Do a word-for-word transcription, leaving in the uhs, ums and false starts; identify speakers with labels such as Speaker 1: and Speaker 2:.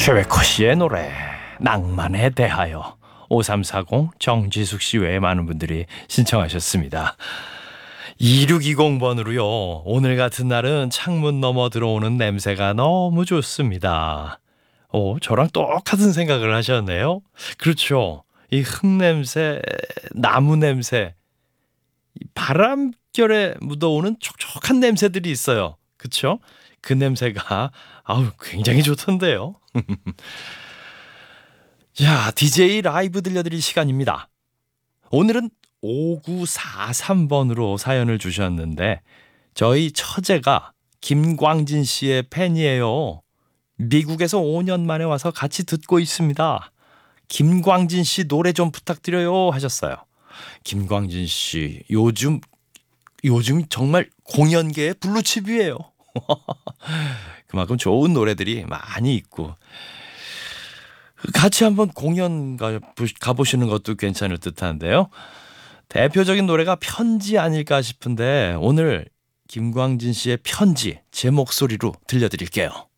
Speaker 1: 최백호 씨의 노래 낭만에 대하여 오삼사공 정지숙 씨 외에 많은 분들이 신청하셨습니다. 이육이공 번으로요. 오늘 같은 날은 창문 너머 들어오는 냄새가 너무 좋습니다. 오, 저랑 똑같은 생각을 하셨네요. 그렇죠. 이 흙냄새, 나무 냄새, 이 바람결에 묻어오는 촉촉한 냄새들이 있어요. 그렇죠? 그 냄새가 아우 굉장히 좋던데요. 자, 디제이 라이브 들려드릴 시간입니다. 오늘은 오구사삼 번으로 사연을 주셨는데 저희 처제가 김광진 씨의 팬이에요. 미국에서 오 년 만에 와서 같이 듣고 있습니다. 김광진 씨 노래 좀 부탁드려요 하셨어요. 김광진 씨 요즘 요즘 정말 공연계의 블루칩이에요. 그만큼 좋은 노래들이 많이 있고 같이 한번 공연 가- 가보시는 것도 괜찮을 듯한데요. 대표적인 노래가 편지 아닐까 싶은데 오늘 김광진 씨의 편지 제 목소리로 들려드릴게요.